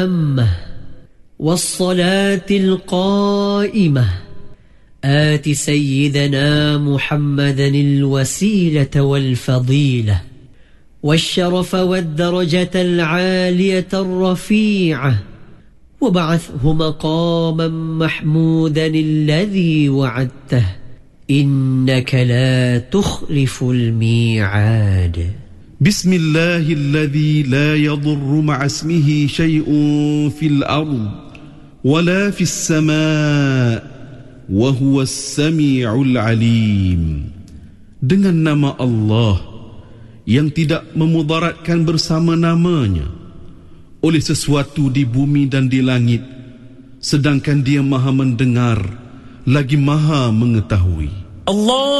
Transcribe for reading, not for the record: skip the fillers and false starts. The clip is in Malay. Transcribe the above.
والصلاة القائمة آت سيدنا محمدا الوسيلة والفضيلة والشرف والدرجة العالية الرفيعة وبعثه مقاما محمودا الذي وعدته إنك لا تخلف الميعاد. بسم الله الذي لا يضر مع اسمه شيء في الأرض ولا في السماء وهو السميع العليم. Dengan nama Allah yang tidak memudaratkan bersama namanya oleh sesuatu di bumi dan di langit, sedangkan Dia Maha mendengar lagi Maha mengetahui. Allah